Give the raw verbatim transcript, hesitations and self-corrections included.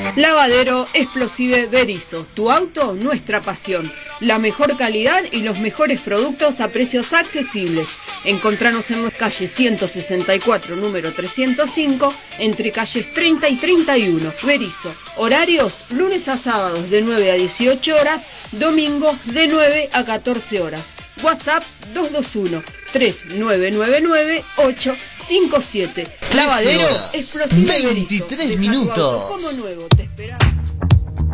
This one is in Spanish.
Lavadero Explosive Berizo, tu auto, nuestra pasión. La mejor calidad y los mejores productos a precios accesibles. Encontranos en nuestra calle ciento sesenta y cuatro, número trescientos cinco, entre calles treinta y treinta y uno. Berizo. Horarios, lunes a sábados de nueve a dieciocho horas, domingos de nueve a catorce horas. WhatsApp dos dos uno, tres nueve nueve nueve, ocho cinco siete. Lavadero Explosive Berizo. veintitrés minutos. Como nuevo, te esperamos.